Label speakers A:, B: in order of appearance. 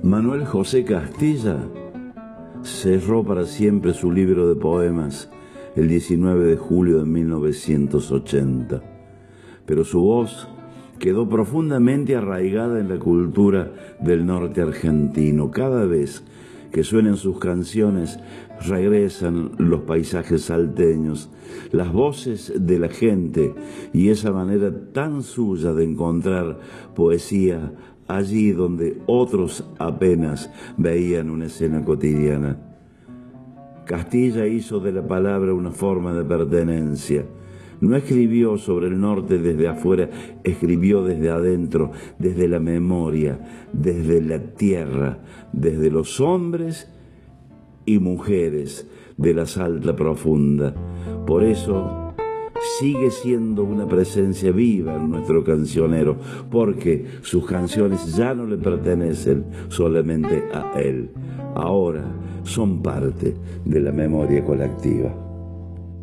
A: Manuel José Castilla cerró para siempre su libro de poemas el 19 de julio de 1980, pero su voz quedó profundamente arraigada en la cultura del norte argentino. Cada vez que suenen sus canciones, regresan los paisajes salteños, las voces de la gente y esa manera tan suya de encontrar poesía allí donde otros apenas veían una escena cotidiana. Castilla hizo de la palabra una forma de pertenencia. No escribió sobre el norte desde afuera, escribió desde adentro, desde la memoria, desde la tierra, desde los hombres y mujeres de la Salta profunda. Por eso sigue siendo una presencia viva en nuestro cancionero, porque sus canciones ya no le pertenecen solamente a él. Ahora son parte de la memoria colectiva.